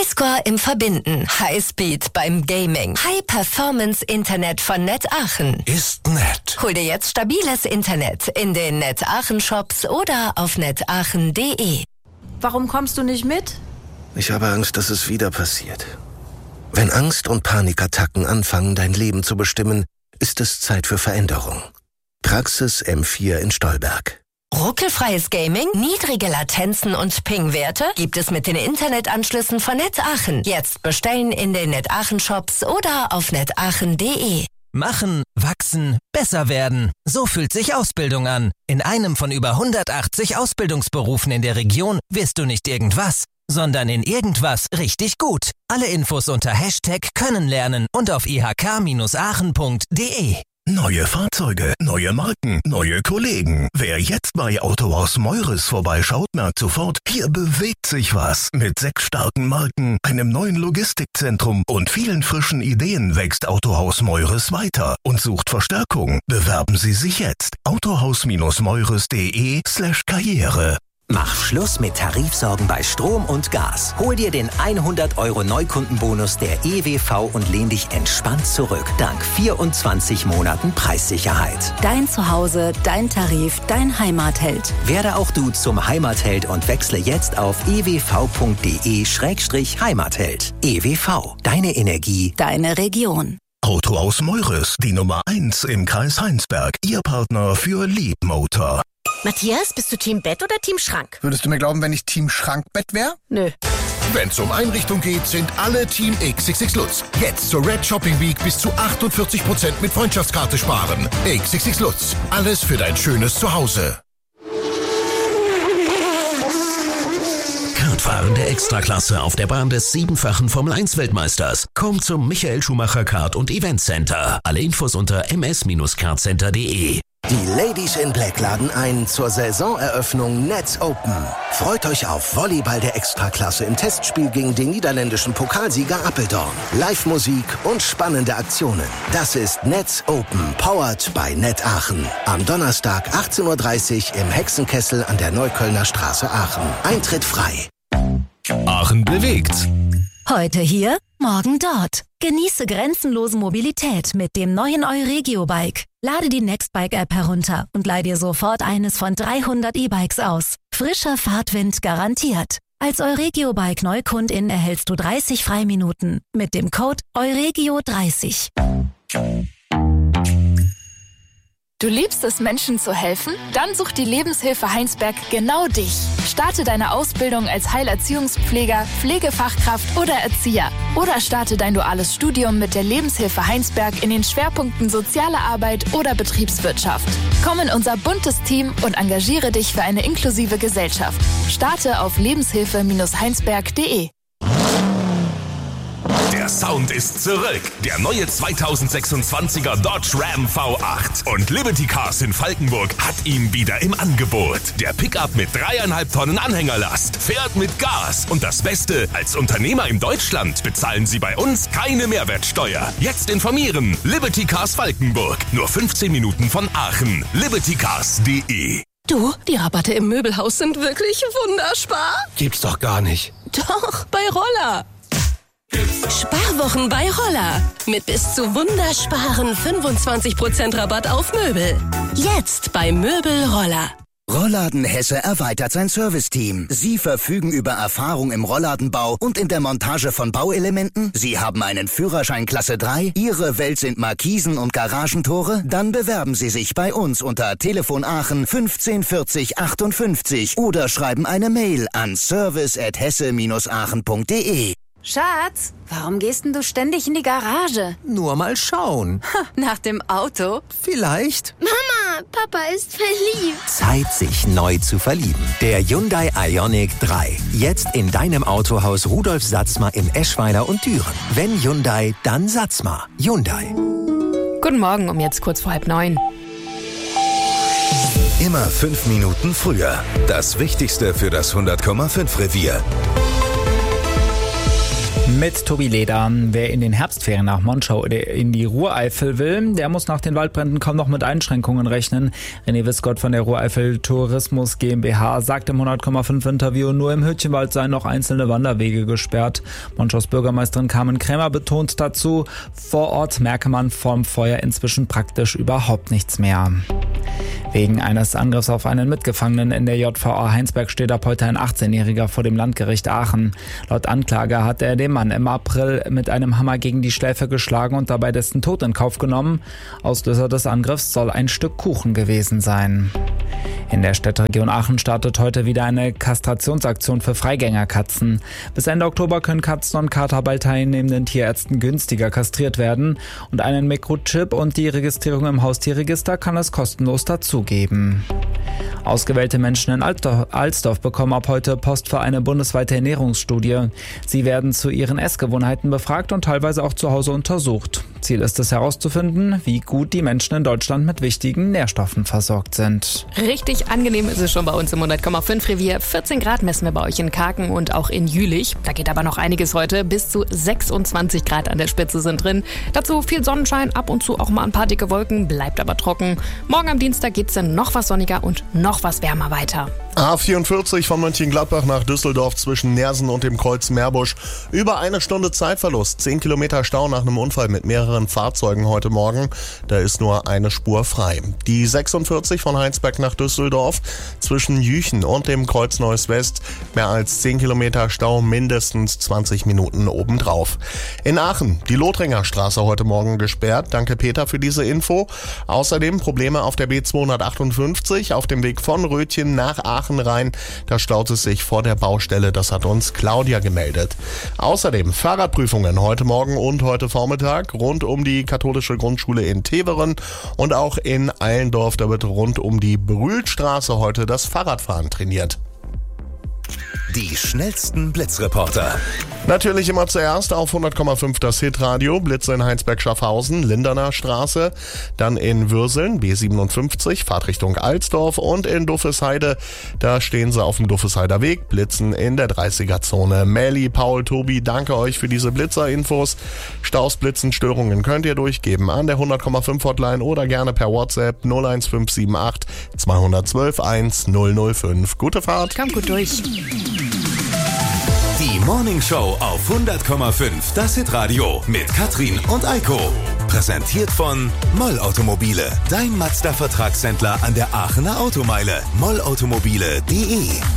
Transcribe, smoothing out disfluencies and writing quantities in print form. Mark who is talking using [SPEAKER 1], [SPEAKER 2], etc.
[SPEAKER 1] Highscore im Verbinden, Highspeed beim Gaming, High-Performance-Internet von Net Aachen.
[SPEAKER 2] Ist nett.
[SPEAKER 1] Hol dir jetzt stabiles Internet in den Net Aachen Shops oder auf netaachen.de.
[SPEAKER 3] Warum kommst du nicht mit?
[SPEAKER 4] Ich habe Angst, dass es wieder passiert. Wenn Angst und Panikattacken anfangen, dein Leben zu bestimmen, ist es Zeit für Veränderung. Praxis M4 in Stolberg.
[SPEAKER 1] Ruckelfreies Gaming, niedrige Latenzen und Ping-Werte gibt es mit den Internetanschlüssen von Net Aachen. Jetzt bestellen in den Net Aachen Shops oder auf netaachen.de.
[SPEAKER 5] Machen, wachsen, besser werden. So fühlt sich Ausbildung an. In einem von über 180 Ausbildungsberufen in der Region wirst du nicht irgendwas, sondern in irgendwas richtig gut. Alle Infos unter #Können-Lernen und auf ihk-aachen.de.
[SPEAKER 2] Neue Fahrzeuge, neue Marken, neue Kollegen. Wer jetzt bei Autohaus Meures vorbeischaut, merkt sofort, hier bewegt sich was. Mit 6 starken Marken, einem neuen Logistikzentrum und vielen frischen Ideen wächst Autohaus Meures weiter und sucht Verstärkung. Bewerben Sie sich jetzt. autohaus-meures.de/Karriere.
[SPEAKER 6] Mach Schluss mit Tarifsorgen bei Strom und Gas. Hol dir den 100 € Neukundenbonus der EWV und lehn dich entspannt zurück. Dank 24 Monaten Preissicherheit.
[SPEAKER 7] Dein Zuhause, dein Tarif, dein Heimatheld.
[SPEAKER 6] Werde auch du zum Heimatheld und wechsle jetzt auf ewv.de/Heimatheld. EWV, deine Energie,
[SPEAKER 7] deine Region.
[SPEAKER 2] Autohaus Meures, die Nummer 1 im Kreis Heinsberg. Ihr Partner für Leapmotor.
[SPEAKER 8] Matthias, bist du Team Bett oder Team Schrank?
[SPEAKER 9] Würdest du mir glauben, wenn ich Team Schrankbett wäre?
[SPEAKER 8] Nö.
[SPEAKER 10] Wenn's um Einrichtung geht, sind alle Team XXX Lutz. Jetzt zur Red Shopping Week bis zu 48% mit Freundschaftskarte sparen. XXX Lutz. Alles für dein schönes Zuhause.
[SPEAKER 11] Kartfahren der Extraklasse auf der Bahn des 7-fachen Formel-1-Weltmeisters. Komm zum Michael Schumacher Kart- und Event Center. Alle Infos unter ms-kartcenter.de.
[SPEAKER 4] Die Ladies in Black laden ein zur Saisoneröffnung Nets Open. Freut euch auf Volleyball der Extraklasse im Testspiel gegen den niederländischen Pokalsieger Apeldoorn. Live-Musik und spannende Aktionen. Das ist Nets Open, powered by Net Aachen. Am Donnerstag 18:30 Uhr im Hexenkessel an der Neuköllner Straße Aachen. Eintritt frei.
[SPEAKER 11] Aachen bewegt.
[SPEAKER 7] Heute hier, morgen dort. Genieße grenzenlose Mobilität mit dem neuen Euregio-Bike. Lade die Nextbike-App herunter und leih dir sofort eines von 300 E-Bikes aus. Frischer Fahrtwind garantiert. Als Euregio-Bike-Neukundin erhältst du 30 Freiminuten mit dem Code EUREGIO30.
[SPEAKER 12] Du liebst es, Menschen zu helfen? Dann sucht die Lebenshilfe Heinsberg genau dich. Starte deine Ausbildung als Heilerziehungspfleger, Pflegefachkraft oder Erzieher. Oder starte dein duales Studium mit der Lebenshilfe Heinsberg in den Schwerpunkten Soziale Arbeit oder Betriebswirtschaft. Komm in unser buntes Team und engagiere dich für eine inklusive Gesellschaft. Starte auf lebenshilfe-heinsberg.de.
[SPEAKER 13] Der Sound ist zurück. Der neue 2026er Dodge Ram V8. Und Liberty Cars in Falkenburg hat ihn wieder im Angebot. Der Pickup mit 3,5 Tonnen Anhängerlast fährt mit Gas. Und das Beste, als Unternehmer in Deutschland bezahlen Sie bei uns keine Mehrwertsteuer. Jetzt informieren. Liberty Cars Falkenburg. Nur 15 Minuten von Aachen. libertycars.de.
[SPEAKER 8] Du, die Rabatte im Möbelhaus sind wirklich wunderspar.
[SPEAKER 9] Gibt's doch gar nicht.
[SPEAKER 8] Doch, bei Roller. Sparwochen bei Roller. Mit bis zu wundersparen 25% Rabatt auf Möbel. Jetzt bei Möbel Roller.
[SPEAKER 14] Rollladen Hesse erweitert sein Serviceteam. Sie verfügen über Erfahrung im Rollladenbau und in der Montage von Bauelementen. Sie haben einen Führerschein Klasse 3. Ihre Welt sind Markisen und Garagentore. Dann bewerben Sie sich bei uns unter Telefon Aachen 15 40 58 oder schreiben eine Mail an service@hesse-aachen.de.
[SPEAKER 15] Schatz, warum gehst denn du ständig in die Garage?
[SPEAKER 16] Nur mal schauen.
[SPEAKER 15] Nach dem Auto?
[SPEAKER 16] Vielleicht.
[SPEAKER 17] Mama, Papa ist verliebt.
[SPEAKER 6] Zeit, sich neu zu verlieben. Der Hyundai Ioniq 3. Jetzt in deinem Autohaus Rudolf Satzmer in Eschweiler und Düren. Wenn Hyundai, dann Satzmer. Hyundai.
[SPEAKER 18] Guten Morgen, um jetzt kurz vor 8:30.
[SPEAKER 19] Immer 5 Minuten früher. Das Wichtigste für das 100,5 Revier.
[SPEAKER 20] Mit Tobi Leder. Wer in den Herbstferien nach Monschau oder in die Ruhreifel will, der muss nach den Waldbränden kaum noch mit Einschränkungen rechnen. René Wiskott von der Ruhreifel Tourismus GmbH sagt im 100,5 Interview, nur im Hütchenwald seien noch einzelne Wanderwege gesperrt. Monschaus Bürgermeisterin Carmen Krämer betont dazu, vor Ort merke man vom Feuer inzwischen praktisch überhaupt nichts mehr. Wegen eines Angriffs auf einen Mitgefangenen in der JVA Heinsberg steht ab heute ein 18-Jähriger vor dem Landgericht Aachen. Laut Anklage hat er dem Mann im April mit einem Hammer gegen die Schläfe geschlagen und dabei dessen Tod in Kauf genommen. Auslöser des Angriffs soll ein Stück Kuchen gewesen sein. In der Städteregion Aachen startet heute wieder eine Kastrationsaktion für Freigängerkatzen. Bis Ende Oktober können Katzen und Kater bei teilnehmenden Tierärzten günstiger kastriert werden. Und einen Mikrochip und die Registrierung im Haustierregister kann es kostenlos dazugeben. Ausgewählte Menschen in Alsdorf bekommen ab heute Post für eine bundesweite Ernährungsstudie. Sie werden zu ihren Essgewohnheiten befragt und teilweise auch zu Hause untersucht. Ziel ist es herauszufinden, wie gut die Menschen in Deutschland mit wichtigen Nährstoffen versorgt sind.
[SPEAKER 18] Richtig angenehm ist es schon bei uns im 100,5 Revier. 14 Grad messen wir bei euch in Karken und auch in Jülich. Da geht aber noch einiges heute. Bis zu 26 Grad an der Spitze sind drin. Dazu viel Sonnenschein, ab und zu auch mal ein paar dicke Wolken, bleibt aber trocken. Morgen am Dienstag geht's dann noch was sonniger und noch was wärmer weiter.
[SPEAKER 21] A44 von Mönchengladbach nach Düsseldorf zwischen Nersen und dem Kreuz Meerbusch. Über eine Stunde Zeitverlust. 10 Kilometer Stau nach einem Unfall mit mehreren Fahrzeugen heute Morgen. Da ist nur eine Spur frei. Die 46 von Heinsberg nach Düsseldorf zwischen Jüchen und dem Kreuz Neuss West. Mehr als 10 Kilometer Stau, mindestens 20 Minuten obendrauf. In Aachen die Lothringer Straße heute Morgen gesperrt. Danke Peter für diese Info. Außerdem Probleme auf der B258 auf dem Weg von Rötchen nach Aachen rein. Da staut es sich vor der Baustelle. Das hat uns Claudia gemeldet. Außerdem Fahrradprüfungen heute Morgen und heute Vormittag rund um die katholische Grundschule in Teveren und auch in Eilendorf. Da wird rund um die Brühlstraße heute das Fahrradfahren trainiert.
[SPEAKER 19] Die schnellsten Blitzreporter.
[SPEAKER 21] Natürlich immer zuerst auf 100,5 das Hitradio. Blitze in Heinsberg-Schaffhausen, Linderner Straße, dann in Würseln, B57, Fahrtrichtung Alsdorf und in Duffesheide. Da stehen sie auf dem Duffesheider Weg, blitzen in der 30er-Zone. Melli, Paul, Tobi, danke euch für diese Blitzer-Infos. Staus, Blitzen, Störungen könnt ihr durchgeben an der 100,5 Hotline oder gerne per WhatsApp 01578 212 1005. Gute Fahrt.
[SPEAKER 18] Kommt gut durch.
[SPEAKER 19] Die Morning Show auf 100,5 das Hitradio mit Katrin und Eiko. Präsentiert von Moll Automobile, dein Mazda-Vertragshändler an der Aachener Automeile. mollautomobile.de